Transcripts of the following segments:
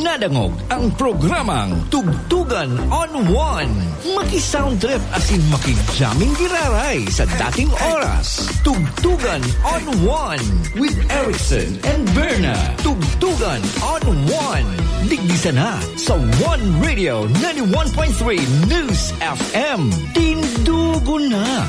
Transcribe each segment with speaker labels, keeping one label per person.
Speaker 1: nadangog ang programang Tugtugan on One. Maki-sound trip asin maki-jamming giraray sa dating oras. Tugtugan on One with Erickson and Berna. Tugtugan on One. Digdisa na sa One Radio 91.3 News FM. Tindugo na.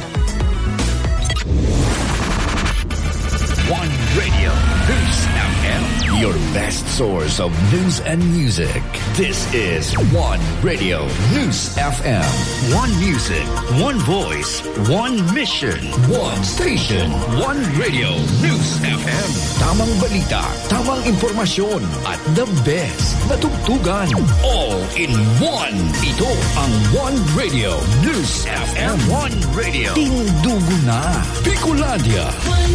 Speaker 1: One Radio News FM, your best source of news and music. This is One Radio News FM. One music, one voice, one mission, one station, one Radio News FM. Tamang balita, tamang impormasyon, at the best na tugtugan. All in one. Ito ang One Radio News FM. One Radio. Tindugo na. Bicolandia.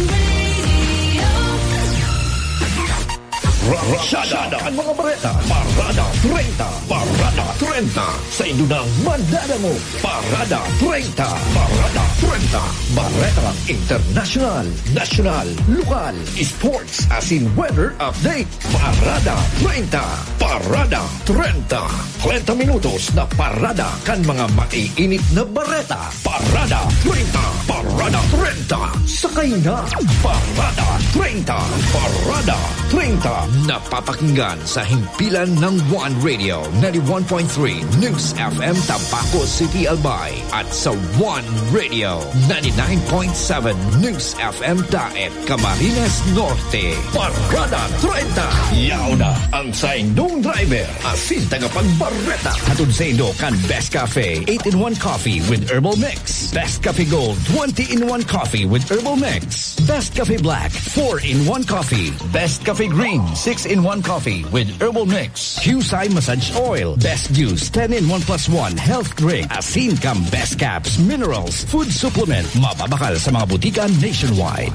Speaker 1: Rasyada ang mga bareta. Parada 30. Parada 30. Sa indunang mandadango. Parada 30. Parada 30. Bareta International, National, Lokal, Sports as in weather update. Parada 30. Parada 30. 30 minutos na parada kan mga maiinit na bareta. Parada 30. Parada 30. Sakay na. Parada 30. Parada 30. Napapakinggan sa himpilan ng One Radio 91.3 News FM Tabaco City, Albay at sa One Radio 99.7 News FM Daet, Camarines Norte. Parada 30. Yaw na ang saindong driver asin tagapagbareta. Hatod sa indo kan Best Cafe 8-in-1 Coffee with Herbal Mix. Best Cafe Gold 20-in-1 Coffee with Herbal Mix. Best Cafe Black 4-in-1 Coffee. Best Cafe Green 6-in-1 Coffee with Herbal Mix. Husay Massage Oil. Best Juice 10-in-1+1 Health Drink. Asin Cam Best Caps Minerals Food Supplement. Mababakal sa mga butika nationwide.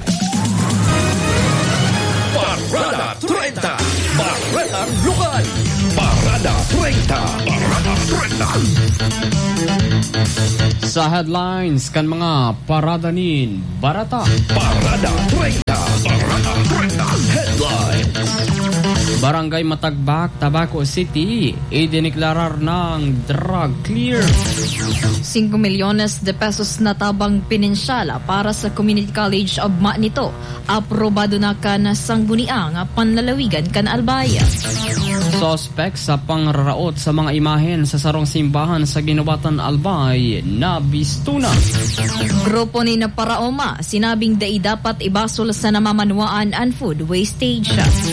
Speaker 1: Parada 30. Bareta Lokal. Parada 30. Parada 30.
Speaker 2: Sa headlines kan mga paradanin barata.
Speaker 1: Parada 30. Parada 30. Headlines.
Speaker 2: Barangay Matagbak, Tabaco City, idiniklarar ng drug clear.
Speaker 3: 5 milyones de pesos na tabang pinensyala para sa Community College of Manito. Aprobado na kan sangguniang panlalawigan kan Albaya.
Speaker 2: Suspect sa pangraraot sa mga imahen sa sarong simbahan sa Ginawatan Albay na bistuna.
Speaker 3: Grupo ni Naparaoma, sinabing dai dapat ibasol sa namamanwaan and food wastage.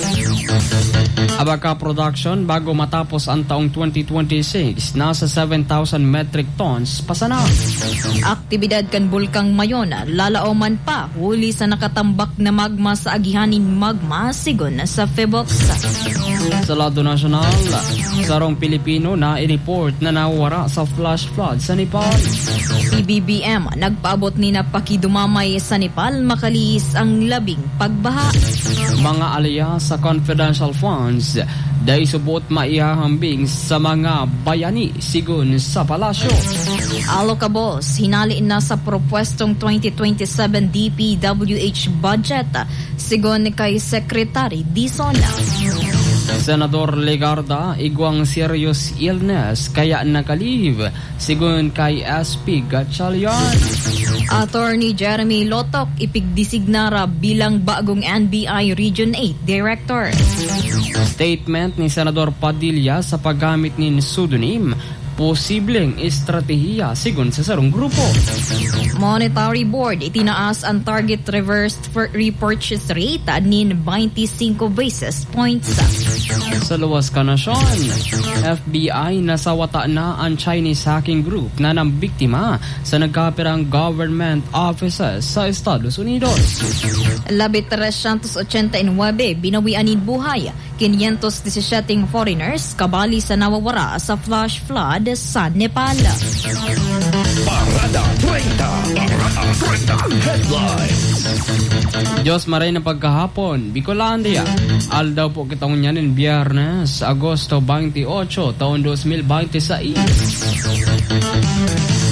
Speaker 2: Abaca production bago matapos ang taong 2026, nasa 7,000 metric tons pasana.
Speaker 3: Aktibidad kan Bulkang Mayona, lalaoman pa huli sa nakatambak na magma sa agihanin magma sigon sa Febox.
Speaker 2: Sa lado nasyonal, sarong Pilipino na i-report na nawara sa flash flood sa Nepal.
Speaker 3: PBBM nagpaabot ni na pakidumamay sa Nepal makalis ang labing pagbaha.
Speaker 2: Mga alya sa confidential funds dahil subot maihahambing sa mga bayani sigun sa palasyo.
Speaker 3: Alocabos, hinaliin na sa propwestong 2027 DPWH budget sigun kay Secretary Dizon.
Speaker 2: Senador Legarda, igwang serious illness kaya nakalive sigun kay SP Gatchalian.
Speaker 3: Attorney Jeremy Lotok ipigdesignara bilang bagong NBI Region 8 Director.
Speaker 2: Statement ni Senador Padilla sa paggamit ni pseudonym, posibleng estratehiya sigon sa sarong grupo.
Speaker 3: Monetary Board itinaas ang target reversed repurchase rate nin 25 basis points.
Speaker 2: Sa luwas ka nasyon, FBI nasawata na ang Chinese hacking group na nambiktima sa nagkapirang government offices sa Estados Unidos.
Speaker 3: 389 binawianin buhay, 517 foreigners kabali sa nawawara sa flash flood sa Nepal.
Speaker 1: Parada 30. Parada 30. Headlines.
Speaker 2: Diyos maray na pagkahapon, Bicolandia. Aldaw po kitang nyanin Biyernes, Agosto 28, taon 2026.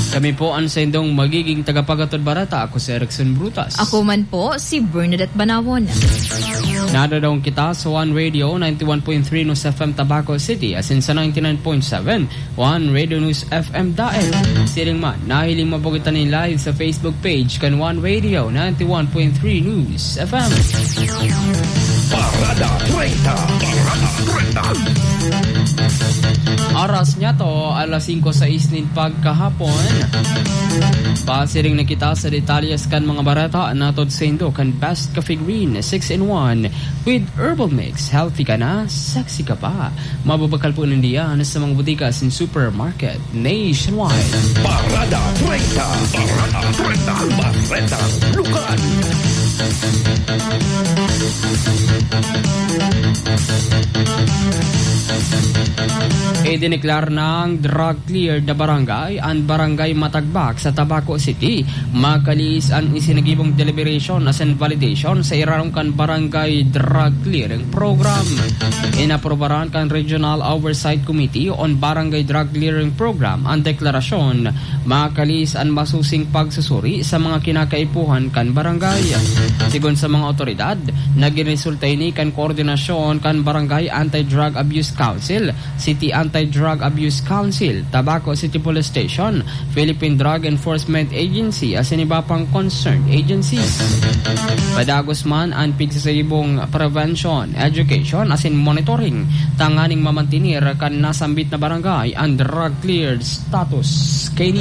Speaker 2: Kami po ang sendong magiging tagapagatod barata. Ako si Erickson Brutas.
Speaker 3: Ako man po si Bernadette Banawon.
Speaker 2: Nadadaong kita sa One Radio 91.3 News FM Tabaco City as in sa 99.7 One Radio News FM Daet. Siling man, nahiling mabukitan ni live sa Facebook page kan One Radio 91.3 News FM.
Speaker 1: Parada 30. Parada 30.
Speaker 2: Aras niya to, alas 5:06 nin pagkahapon. Pasiring na kita sa detalyes kan mga barata natod sendo kan Best Coffee Green 6-in-1 with herbal mix. Healthy ka na, sexy ka pa. Mababakal po nandiyan sa mga butika sin supermarket nationwide.
Speaker 1: Parada 30. Parada 30. Bareta Lukan.
Speaker 2: Idineklar ng drug-cleared na barangay ang barangay Matagbak sa Tabaco City. Makalis ang isinagibong deliberation as in validation sa irarong kan barangay drug clearing program. Inaprobaran kan Regional Oversight Committee on Barangay Drug Clearing Program ang deklarasyon. Makalis ang masusing pagsusuri sa mga kinakaipuhan kan barangay. Sigon sa mga otoridad, nagresulta ini kan koordinasyon kan Barangay Anti-Drug Abuse Council, City Anti-Drug Abuse Council, Tabaco City Police Station, Philippine Drug Enforcement Agency as in iba pang concerned agencies. Padagos man ang pigsasayibong prevention, education as in monitoring, tanganing mamantinir kan nasambit na barangay ang drug-cleared status. Kaini.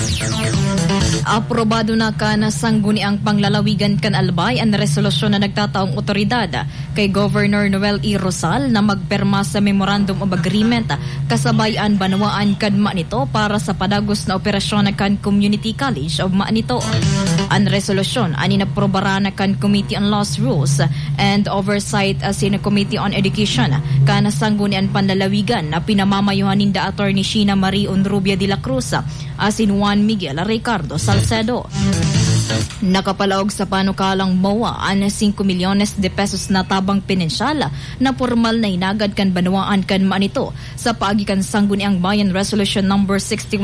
Speaker 3: Aprobado na ka na sangguniang panglalawigan kan Albay ang resolusyon na nagtataong otoridad kay Governor Noel E. Rosal na magperma sa Memorandum of Agreement kasabay ang banwaan kan Manito para sa padagos na operasyon kan Community College of Manito. Ang resolusyon ani naprobara na kan Committee on Laws, Rules and Oversight as in Committee on Education kana sanggunian panlalawigan na pinamamayuhanin da Attorney Sheena Marie Onrubia de la Cruz as in Juan Miguel Ricardo Salcedo. Nakapalaog sa panukalang MOA ang 5 milyones de pesos na tabang pinensyala na formal na hinagad kan banwaan kan Manito sa paagikan sangguniang bayan Resolution number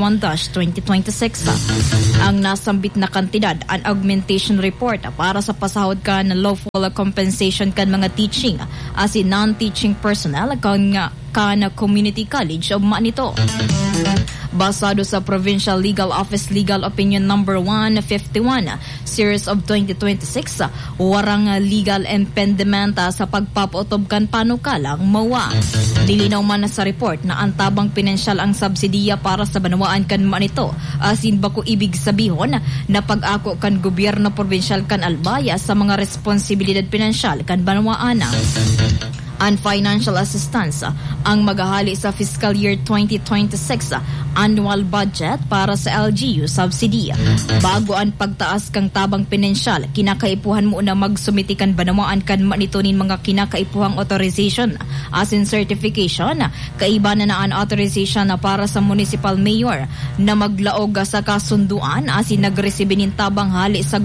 Speaker 3: 61-2026. Ang nasambit na kantidad ang augmentation report para sa pasahod kan lawful compensation kan mga teaching as in non-teaching personnel kan Community College of Manito. Basado sa Provincial Legal Office Legal Opinion number 151 series of 2026, warang legal impediment sa pagpapautob kan panukalang MOA. Dilinaw man sa report na ang tabang pinansyal ang subsidiya para sa banwaan kan Manito asin bako ibig sabihon na pag-ako kan gobyerno provincial kan Albaya sa mga responsibilidad pinansyal kan banwaan. Ang financial assistance ang maghahali sa fiscal year 2026 annual budget para sa LGU subsidy. Bago ang pagtaas kang tabang pinansyal, kinakaipuhan mo na magsumiti kan banawaan kan manitonin mga kinakaipuhang authorization as in certification. Kaiba na ang authorization na para sa municipal mayor na maglaog sa kasunduan as in nagresibinin tabang hali sa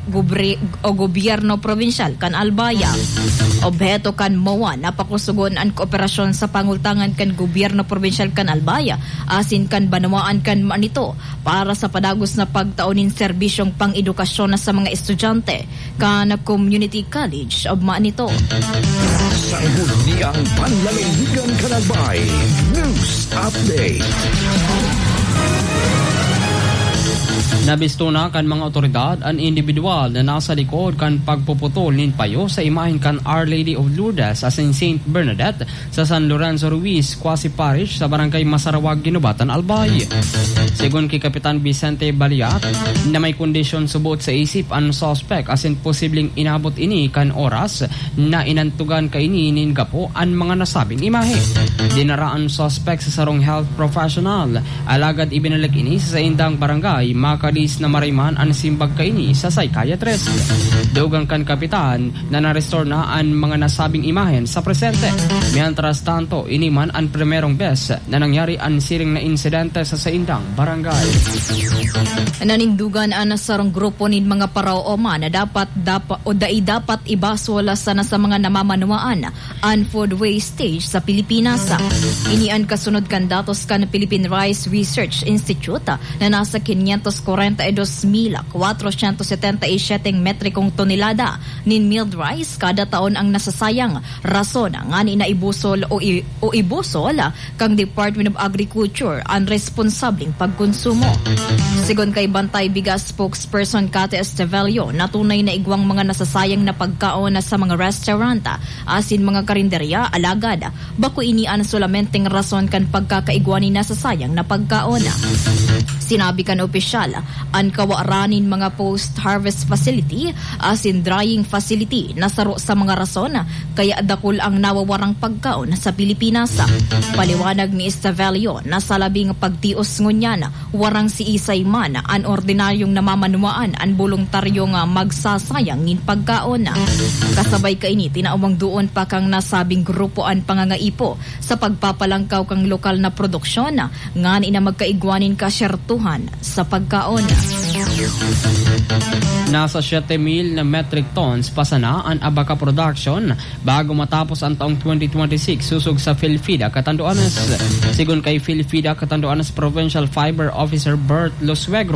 Speaker 3: gobyerno provincial kan Albaya. Objeto kan MOA napakusugon ang kooperasyon sa pangultangan kan gobyerno provincial kan Albaya asin kan banawaan kan Manito para sa padagos na pagtaunin serbisyong pang-edukasyon na sa mga estudyante kan Community College of Manito.
Speaker 1: Sangguniang panlalawigan kan Albay News Update.
Speaker 2: Nabisto na kan mga otoridad ang individual na nasa likod kan pagpuputol nin payo sa imahen kan Our Lady of Lourdes as in St. Bernadette sa San Lorenzo Ruiz, Quasi Parish sa Barangay Masarawag, Ginubatan, Albay. Sigon kay Kapitan Vicente Baliat na may kondisyon subot sa isip ang suspect as in posibleng inabot ini kan oras na inantugan kaini nin gapo ang mga nasabing imahe. Dinara ang suspect sa sarong health professional. Alagad ibinalik ini sa indang barangay makalis na marayman ang simbag kaini sa psychiatrist. Dugang kan kapitan na na-restore na ang mga nasabing imahen sa presente. Mientras tanto, iniman ang primerong bes na nangyari ang siring na insidente sa Saindang Barangay.
Speaker 3: Nanindugan ang sarong grupo nin mga paraoma na dapat ibasol sana sa mga namamanuaan ang food wastage sa Pilipinas. Inian kasunod kan datos kan Philippine Rice Research Institute na nasa 542,477 metrikong tonelada nin milled rice kada taon ang nasasayang. Rason nga ni naibusol o ibusol kang Department of Agriculture ang responsabling pagkonsumo. Sigon kay Bantay Bigas spokesperson Kate Estevelio, natunay na igwang mga nasasayang na pagkaon sa mga restaurant asin mga karinderya alagad bako inian solamenteng rason kan pagkakaigwani nasasayang na pagkaon. Sinabi kan opisyal ang kawaranin mga post-harvest facility asin drying facility nasaro sa mga rason kaya dakul ang nawawarang pagkaon sa Pilipinas. Paliwanag ni Estevelio na sa labing pagtios ngunyan warang si isay man ang ordinaryong namamanuaan ang voluntaryong magsasayang ngin pagkaon. Kasabay kaini tinaumang doon pa kang nasabing grupo ang pangangaipo sa pagpapalangkaw kang lokal na produksyon nga ni na magkaigwanin kasyertuhan sa pagkaon.
Speaker 2: Nasa 7,000 na metric tons pa sana ang abaca production bago matapos ang taong 2026 susog sa Philfida, Catanduanes. Sigon kay Philfida, Catanduanes Provincial Fiber Officer Bert Losuegro,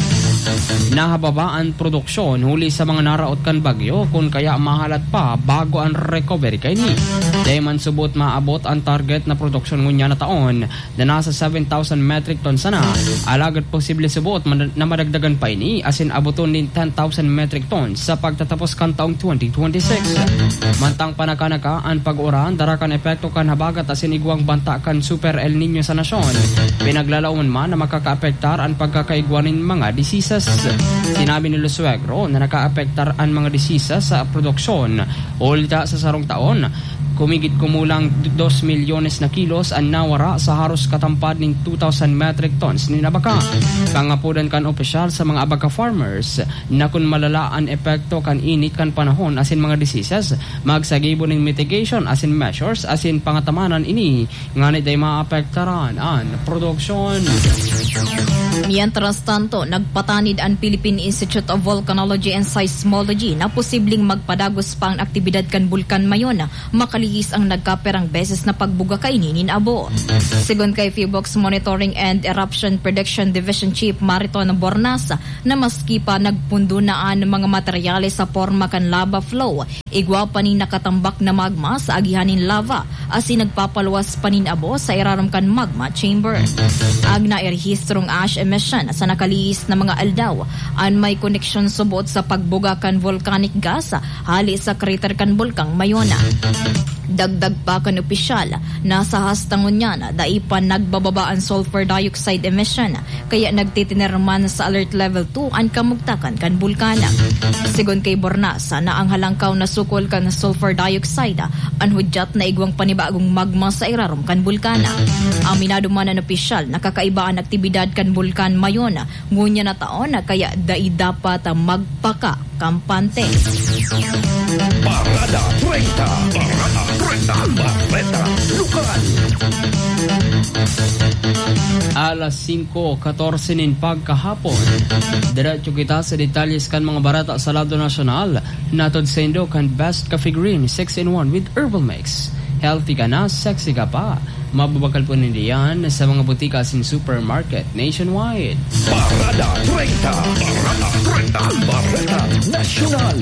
Speaker 2: nahababa ang produksyon huli sa mga naraot kan bagyo kung kaya mahalat pa bago ang recovery kay ni. Dahil man subot maabot ang target na produksyon ngunya na taon na nasa 7,000 metric tons sana, alagad posible subot na madagdagan pa ini asin abuton din 10,000 metric tons sa pagtatapos kan taong 2026. Mantang panakanaka ang pag-uran darakan epekto kan habagat asin igwang banta kan Super El Nino sa nasyon. Pinaglalauman man na makakaapektar ang pagkakaigwanin mga diseases. Sinabi ni Losuegro na nakaapektar ang mga diseases sa produksyon. Ulta sa sarong taon, kumigit kumulang 2 milyones na kilos ang nawara sa haros katampad ng 2,000 metric tons ni abaca. Kangapudan kan opisyal sa mga abaca farmers na kung malala ang epekto kan init kan panahon asin mga diseases, magsagibo ng mitigation asin measures asin pangatamanan ini nganit ay maapektaran ang produksyon.
Speaker 3: Mientras tanto, nagpatanid ang Philippine Institute of Volcanology and Seismology na posibleng magpadagos pa ang aktibidad kan bulkan mayon makalihis ang nagkaperang beses na pagbuga kaininin abo. Sigon kay Phibox Monitoring and Eruption Prediction Division Chief Mariton Bornasa na maski pa nagpundo na ang mga materyales sa forma kan lava flow, igwa pa ni nakatambak na magma sa agihanin lava asin nagpapaluwas panin abo sa irarom kan magma chamber. Agna rehistrong ash emission sa nakalihis na mga aldaw an may koneksyon subot sa pagbuga kan volcanic gas hali sa crater kan bulkang Mayona. Dagdag pa kan opisyal, nasa hastangon niya na daipan nagbababa ang sulfur dioxide emission kaya nagtitinirman sa alert level 2 ang kamugtakan kan bulkana. Sigon kay Bornasa na ang halangkaw na sukol kan sulfur dioxide ang hudyat na igwang panibagong magma sa irarom kan bulkana. Aminado man ang opisyal nakakaiba ang aktibidad kan bulkan Mayona ngunya na taon kaya dai dapat magpaka kampante.
Speaker 1: Parada 30. Parada 30. Bareta Lokal.
Speaker 2: Alas 5:14 nin pagkahapon. Diretso kita sa detalles kan mga barata sa lado nasyonal. Natod sa Indo kan Best Coffee Green 6-in-1 with Herbal Mix. Healthy ka na, sexy ka pa. Mababakal po nila sa mga butika sin supermarket nationwide.
Speaker 1: Parada 30. Parada 30. Bareta Nasyonal.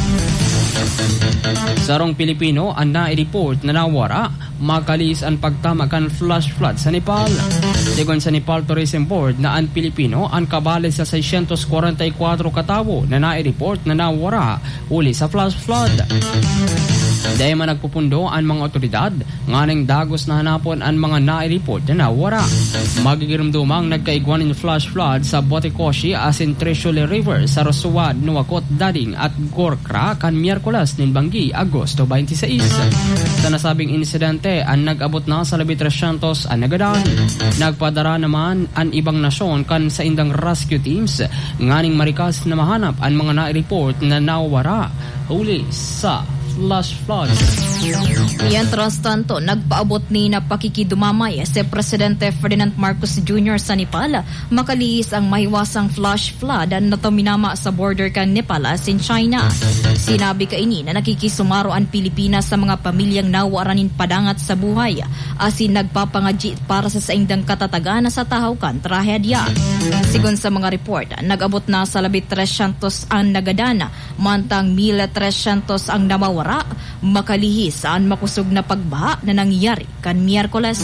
Speaker 2: Sarong Pilipino ang na-report na nawara makalis ang pagtamakan flash flood sa Nepal. Sigon sa Nepal Tourism Board na ang Pilipino ang kabali sa 644 katao na na-report na nawara uli sa flash flood. Dahil man nagpupundo ang mga otoridad, nganing dagos na hanapon ang mga nai-report na nawara. Magigiramdumang nagkaigwan ng flash flood sa Botecoshi asin Trishuli River sa Rosuad, Nuwakot, Dading at Gorkra kan Miyerkules nin Banggi, Agosto 26. Sa nasabing insidente, ang nag-abot na sa 300 ang nagadan. Nagpadara naman ang ibang nasyon kan sa indang rescue teams, nganing marikas na mahanap ang mga nai-report na nawara huli sa flash flood.
Speaker 3: Mientras tanto, nagpaabot ni na pakikidumamay si Presidente Ferdinand Marcos Jr. sa Nepal, makaliis ang mahiwasang flash flood na tuminama sa border kan Nepal asin China. Sinabi kaini na nakikisumaro ang Pilipinas sa mga pamilyang nawaranin padangat sa buhay, asin nagpapangadji para sa saindang katatagan sa tahaw-kan trahedya. Sigon sa mga report, nag-abot na sa 300 ang nagadana, mantang 1,300 ang namawara, makalihis ang makusog na pagbaha na nangyari kan Miyerkules.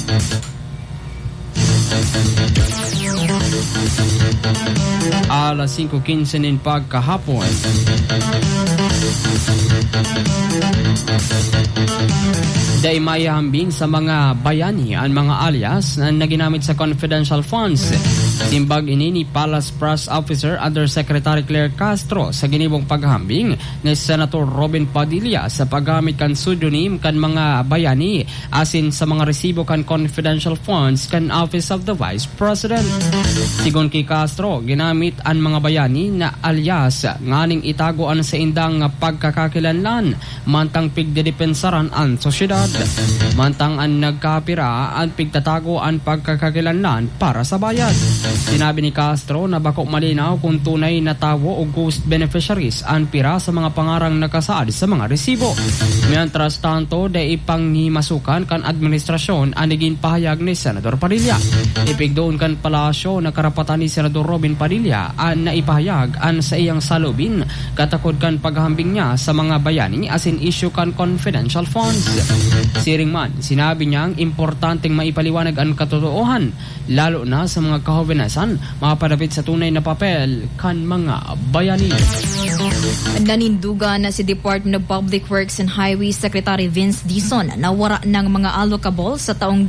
Speaker 2: Alas 5:15 nin pagkahapon. Dahil may hambing sa mga bayani ang mga alias na naginamit sa confidential funds. Simbag ini ni Palace Press Officer Undersecretary Claire Castro sa ginibong paghambing ni Senator Robin Padilla sa paggamit kan pseudonym kan mga bayani asin sa mga resibo kan confidential funds kan Office of the Vice President. Sigon kay Castro, ginamit ang mga bayani na alias nganing itagoan sa indang pagkakakilanlan mantang pigdedepensaran ang sosyedad. Mantang ang nagkapira ang pigtatago ang pagkakakilanlan para sa bayad. Sinabi ni Castro na bako malinaw kung tunay na tawo o ghost beneficiaries ang pira sa mga pangarang nakasaad sa mga resibo. Mientras tanto, dahil ipanghimasukan kan administrasyon ang naging pahayag ni Senador Padilla. Ipigdoon kan palasyo na karapatan ni Senador Robin Padilla ang naipahayag ang sa iyang salubin katakod kan paghambing niya sa mga bayani asin issue kan confidential funds. Siring man, sinabi niyang importanteng maipaliwanag ang katotohanan lalo na sa mga kahovenasan mapadapit sa tunay na papel kan mga bayani.
Speaker 3: Naninduga na si Department of Public Works and Highways Secretary Vince Dizon na wara ng mga allocable sa taong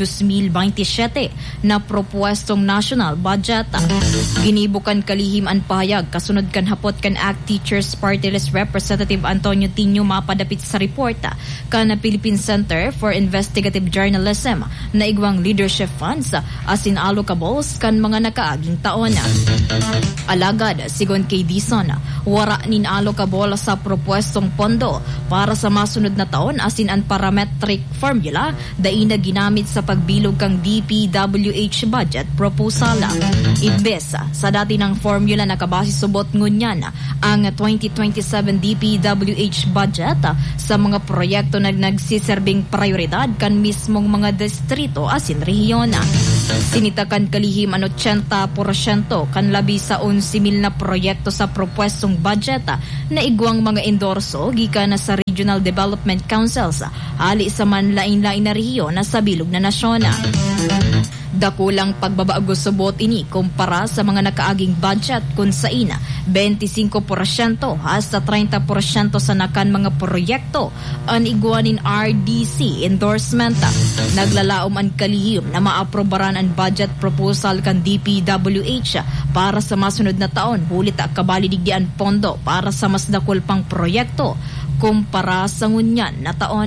Speaker 3: 2027 na propuestong national budget. Ginibukan kalihim ang pahayag kasunod kan hapot kan ACT Teachers Party List Representative Antonio Tino mapadapit sa report kan Philippine Center for Investigative Journalism na igwang leadership funds asin allocables kan mga nakaaging taon. Alagad, sigon kay Dizon, wara nin allocable sa propuestong pondo para sa masunod na taon asin ang parametric formula dai na ginamit sa pagbilog kang DPWH budget proposal. Imbes sa dati ng formula na kabase subot ngunyan ang 2027 DPWH budget sa mga proyekto na nagsiserbing prioridad kan mismong mga distrito asin rehiyon. Sinitakan kalihim ang 80% kan labi sa 11,000 na proyekto sa propuestong budget na igwang mga endorso gikan na sa Regional Development Councils hali sa manlain-lain na rehiyon na sa bilog na nasyon. Dakulang pagbabago subot ini kumpara sa mga nakaaging budget kung saina 25% hasta 30% sa nakan mga proyekto ang igwanin RDC endorsement. Naglalaom ang kalihim na maaprobaran ang budget proposal kan DPWH para sa masunod na taon hulit kabalidigdian pondo para sa mas dakul pang proyekto kumpara sa ngunyan na taon.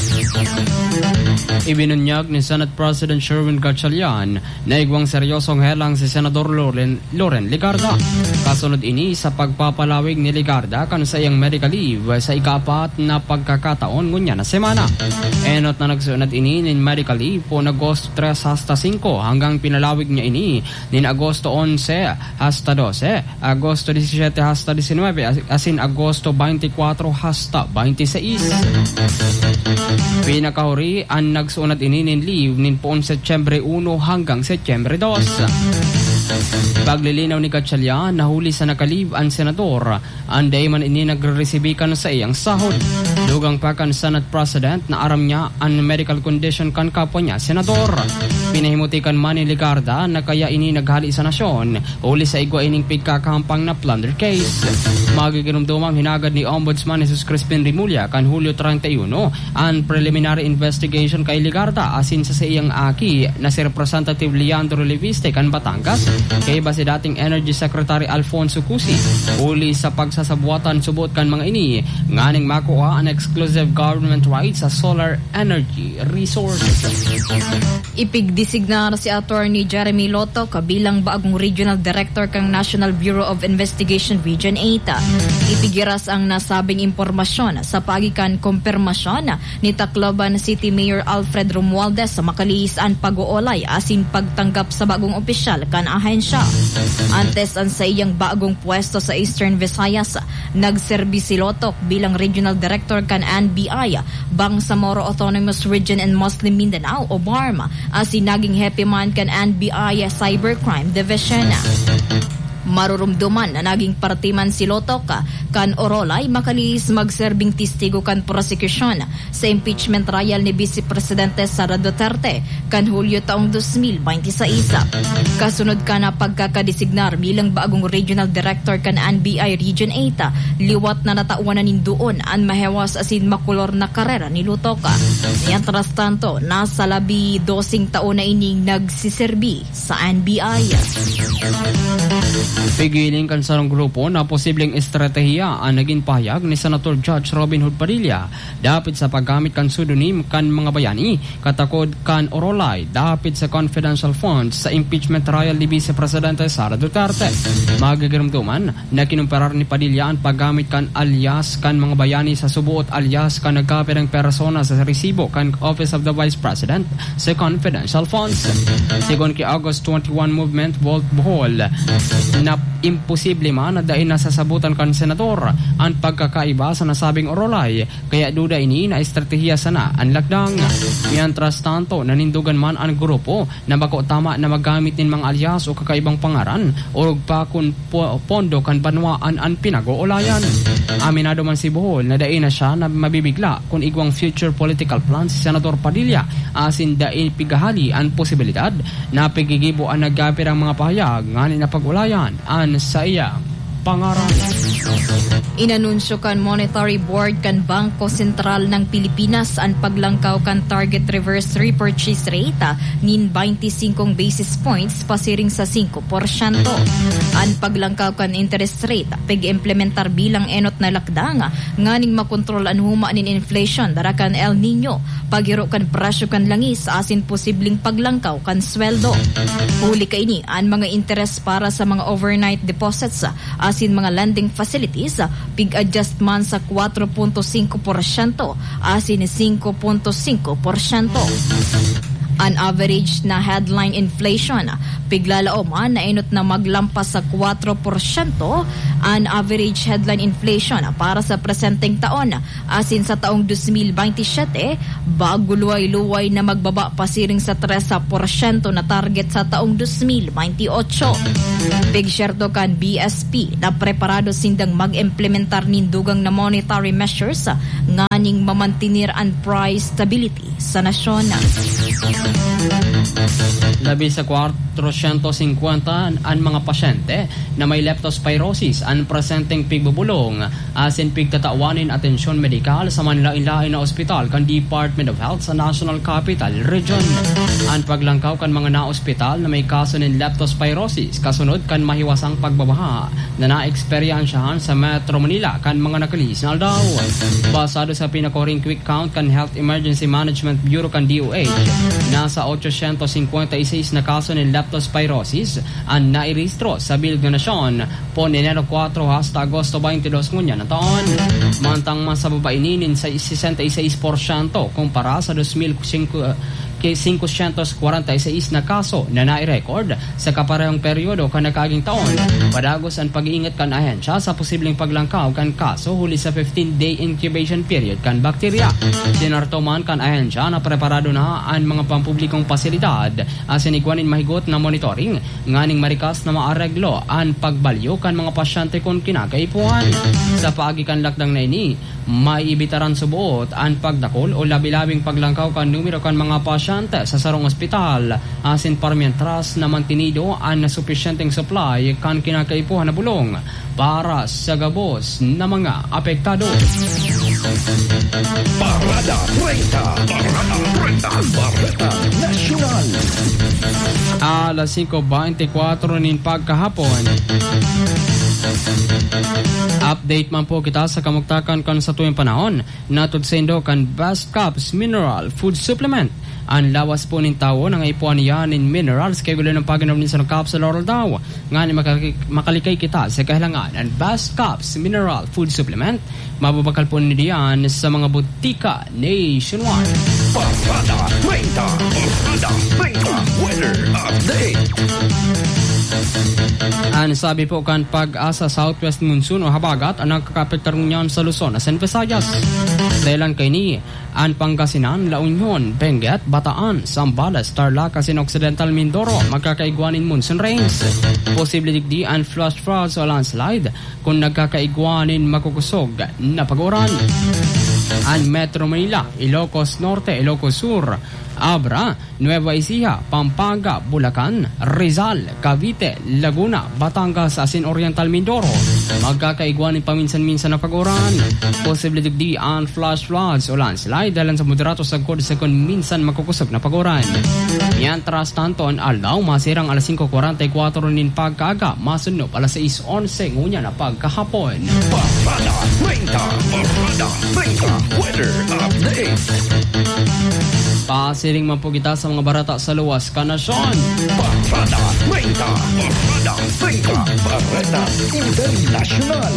Speaker 2: Ibinunyag ni Senate President Sherwin Gatchalian na igwang seryosong helang si Senador Loren Ligarda. Kasunod ini sa pagpapalawig ni Ligarda kan sa iyang medical leave sa ikapat na pagkakataon ngunyan na semana. Enot na nagsunod ini nin medical leave po na Agosto 3 hasta 5 hanggang pinalawig niya ini nin Agosto 11 hasta 12, Agosto 17 hasta 19 asin Agosto 24 hasta 26. Pinakahuri ang nagsunod ini nin leave nin poon Setyembre 1 hanggang Setyembre 2. Paglilinaw ni Gatchalian, nahuli sa nakalive ang senador, anday man ini nagre-resibikan sa iyang sahod. Dugang pa kan Senate President na aram niya ang medical condition kan kapwa niya, Senador. Pinahimuti kan Manny Ligarda na kaya ini naghali sa nasyon uli sa igwa ining pigkakahampang na plunder case. Magiginumdumang hinagad ni Ombudsman Jesus Crispin Rimulya kan Hulyo 31 ang preliminary investigation kay Ligarda asin sa iyang aki na si Representative Leandro Leviste kan Batangas kay ba si dating Energy Secretary Alfonso Cusi uli sa pagsasabuatan subot kan mga ini nganing makuha ang exclusive government rights sa solar energy resources.
Speaker 3: Ipigdesignar si Attorney Jeremy Lotto kabilang bagong Regional Director kang National Bureau of Investigation Region 8. Ipigiras ang nasabing impormasyon sa pagikan kumpirmasyon ni Tacloban City Mayor Alfred Romualdez sa makaliisan pag-uolay asin pagtanggap sa bagong opisyal kan ahensya. Antes ang sa iyang bagong pwesto sa Eastern Visayas, nagserbi si Lotto bilang Regional Director kan NBI, Bangsamoro Autonomous Region and Muslim Mindanao o BARMA, asin naging hepe man kan NBI Cybercrime Division. Marurumduman na naging partiman si Lotoka kan Orolay makalis magserbing testigo kan prosecution sa impeachment trial ni Vice Presidente Sara Duterte kan Hulyo taong 2026. Kasunod ka na pagkakadesignar bilang bagong Regional Director kan NBI Region 8, liwat na natauanan doon ang mahewas asin makulor na karera ni Lotoka. Mientras tanto, nasa 12 taon na ining nagsiserbi sa NBI.
Speaker 2: Pigiling kan sarang grupo na posibleng estratehiya ang naging pahayag ni Senator Judge Robin Hood Padilla dapit sa paggamit kan pseudonym kan mga bayani katakod kan Orolay dapit sa confidential funds sa impeachment trial ni Vice Presidente Sara Duterte. Magagirumduman na kinumparar ni Padilla ang paggamit kan alias kan mga bayani sa subuot alias kan nagkapirang persona sa resibo kan Office of the Vice President sa confidential funds. Sigon ki August 21 Movement Volt Bohol na imposible man na dahil nasasabutan kan senador ang pagkakaiba sa nasabing Orolay kaya duda ini na estratehiya sana ang lakdang. Mientras tanto nanindugan man ang grupo na bako tama na magamit nin mga alias o kakaibang pangaran o pa kun pondo kan banwaan ang pinag-oolayan. Aminado man si Bohol na dahil na siya na mabibigla kung igwang future political plan si Senador Padilla asin dahil pigahali ang posibilidad na pigigibo ang nagapirang mga pahayag nganin na pag-ulayan an sa iyang pangaran.
Speaker 3: Inanunsyo kan Monetary Board kan Bangko Sentral ng Pilipinas ang paglangkaw kan target reverse repurchase rate nin 25 basis points pasiring sa 5%. Ang paglangkaw kan interest rate pag-implementar bilang enot na lakdang nganing makontrol ang huma nin inflation dara kan El Nino paghiro kan presyo kan langis asin posibleng paglangkaw kan sweldo. Huli ka ini ang mga interest para sa mga overnight deposits asin mga lending facilities pig-adjust man sa 4.5% asin 5.5%. An average na headline inflation piglalao man na inot na maglampas sa 4%. An average headline inflation para sa presenteng taon asin sa taong 2027 bago luway-luway na magbaba pasiring sa 3% na target sa taong 2028. Pigsyerto kan BSP na preparado sindang mag-implementar nindugang na monetary measures nganing mamantinir ang price stability sa nasyon.
Speaker 2: Labi sa 450 ang mga pasyente na may leptospirosis ang presenteng pigbubulong asin pigtatawanin atensyon medikal sa manlain-lain na ospital kan Department of Health sa National Capital Region. Ang paglangkaw kan mga na-ospital na may kaso ng leptospirosis kasunod kan mahiwasang pagbabaha na na-eksperyensyahan sa Metro Manila kan mga nakalis na aldaw. Basado sa pinakoring quick count kan Health Emergency Management Bureau kan DOH, nasa 856 na kaso ng leptospirosis ang nairehistro sa bilog na nasyon po Enero 4 hasta Agosto 22 ngunya na taon. Mantang mas sa babainin sa 66% kumpara sa 2015 546 na kaso na nai-record sa kaparehong peryodo kan nakaaging taon. Padagos ang pag-iingat kan ahensya sa posibleng paglangkaw kan kaso huli sa 15-day incubation period kan bakterya. Sinartoman kan ahensya na preparado na ang mga pampublikong pasilidad asin igwanin mahigot na monitoring nganing marikas na maareglo ang pagbalyo kan mga pasyente kon kinakaipuan. Sa paagikan lakdang na ini, maibitaran subuot ang pagdakol o labi-labing paglangkaw kan numero kan mga pasyente sa sarong ospital asin parmientras na mantinido ang sufficienteng supply kan kinakaipuhan na bulong para sa gabos na mga apektado.
Speaker 1: Parada 30, Parada 30, Bareta Nacional.
Speaker 2: Alas 5:24 nin pagkahapon. Update man po kita sa kamugtakan kan sa tuwing panahon. Natudsendo kan Best Cups Mineral Food Supplement. Ang lawas po ng tao ng ipuan niya ng minerals kay gulo ng paginaw sa capsule oral daw. Nga ni makalikay kita sa kahilangan ang Best Cups Mineral Food Supplement. Mababakal po niyan sa mga butika nationwide.
Speaker 1: Parada 30, Parada 30, Weather Update.
Speaker 2: Ang sabi po kan pag-asa southwest monsoon o habagat ang nagkakapektarong niyan sa Luzon at San Visayas. Dahilan kay ni ang Pangasinan, La Union, Benguet, Bataan, Zambales, Tarlac, asin Occidental Mindoro magkakaigwanin monsoon rains. Posible digdi ang flash floods o landslide kung nagkakaigwanin makukusog na paguran. Ang Metro Manila, Ilocos Norte, Ilocos Sur, Abra, Nueva Ecija, Pampanga, Bulacan, Rizal, Cavite, Laguna, Batangas, asin Oriental Mindoro magkakaigwanin paminsan-minsan na paguran. Posible digdi ang flash floods o landslide dahil sa moderato sagkod sa kung minsan makukusog na paguran. Mientras tanto ang aldaw masirang alas 5:44 nin pagkaga masunod alas 6:11 ngunya na pagkahapon.
Speaker 1: Parada 30, Parada 30, Weather Update.
Speaker 2: Pasiring man po kita sa mga barata sa luwas kanasyon.
Speaker 1: Parada 30, Parada 30, Bareta International.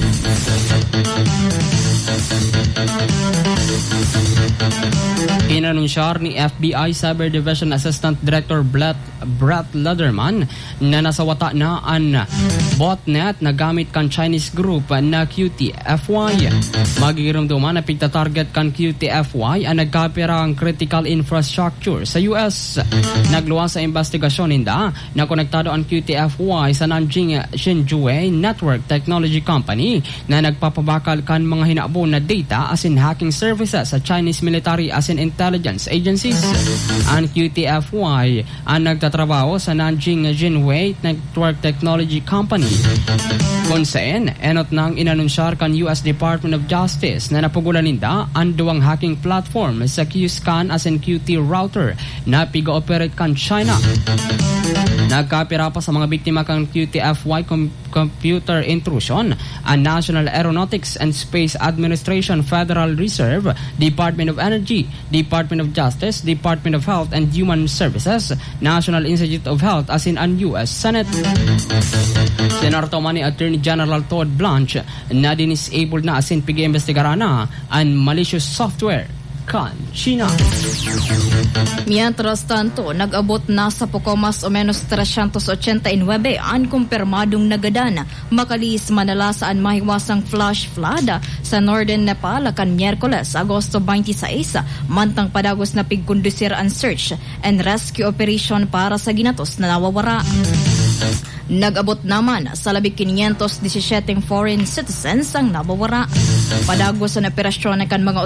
Speaker 2: Inanunsyar ni FBI Cyber Division Assistant Director Brett Lederman na nasawata na ang botnet na gamit kan Chinese group na QTFY. Magigiramduman na pigta-target kan QTFY ang nagkapira ang critical infrastructure sa US. Nagluwas sa investigasyon ninda na konektado ang QTFY sa Nanjing Xinjiang Network Technology Company na nagpapabakal kan mga hinabon na data asin hacking services sa Chinese military asin intelligence agencies. Ang QTFY ang nagtatrabaho sa Nanjing Xinjiang Network Technology Company. Kung saan, enot nang inanunsyar kan US Department of Justice na napugulan ninda ang duwang hacking platform sa QScan asin QT router na piga-operate kan China. Nagkapira pa sa mga biktima kan QTFY computer intrusion ang National Aeronautics and Space Administration, Federal Reserve, Department of Energy, Department of Justice, Department of Health and Human Services, National Institute of Health asin ang US Senate. Sinartoman ni Attorney General Todd Blanche na dinisabled na asin pig-iimbestigaran na ang malicious software kan China.
Speaker 3: Mientras tanto, nag-abot na sa poco mas o menos 389 ang kumpirmadong nagadana makalis manala saan mahiwasang flash flood sa Northern Nepal kan Miyerkules, Agosto 26, mantang padagos na pigkondusir ang search and rescue operation para sa ginatos na nawawara. Nag-abot naman sa 517 foreign citizens ang nabawara. Padagos sa operasyon kan mga